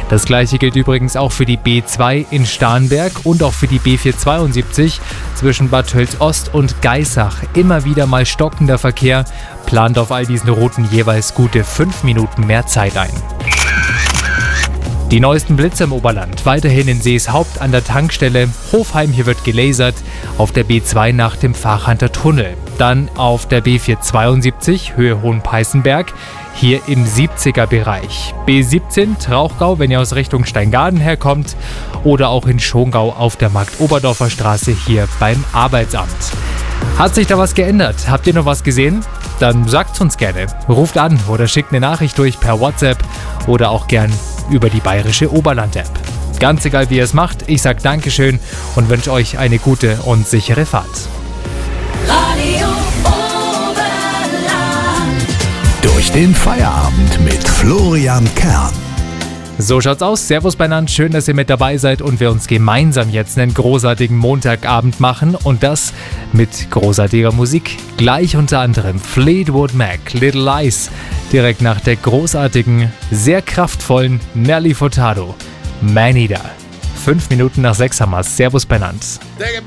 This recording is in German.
Das gleiche gilt übrigens auch für die B2 in Starnberg und auch für die B472 zwischen Bad Tölz-Ost und Geissach. Immer wieder mal stockender Verkehr, plant auf all diesen Routen jeweils gute 5 Minuten mehr Zeit ein. Die neuesten Blitze im Oberland, weiterhin in Seeshaupt an der Tankstelle. Hofheim, hier wird gelasert. Auf der B2 nach dem Fachanter Tunnel. Dann auf der B472, Höhe Hohenpeißenberg, hier im 70er-Bereich. B17 Trauchgau, wenn ihr aus Richtung Steingaden herkommt. Oder auch in Schongau auf der Markt-Oberdorfer Straße hier beim Arbeitsamt. Hat sich da was geändert? Habt ihr noch was gesehen? Dann sagt's uns gerne. Ruft an oder schickt eine Nachricht durch per WhatsApp oder auch gern über die Bayerische Oberland-App. Ganz egal, wie ihr es macht, ich sag Dankeschön und wünsche euch eine gute und sichere Fahrt. Radio Oberland. Durch den Feierabend mit Florian Kern. So schaut's aus. Servus beieinander, schön, dass ihr mit dabei seid und wir uns gemeinsam jetzt einen großartigen Montagabend machen und das mit großartiger Musik. Gleich unter anderem Fleetwood Mac, Little Lies, direkt nach der großartigen, sehr kraftvollen Nelly Furtado, Man Eater. 5 Minuten nach 6 haben wir's. Servus beieinander.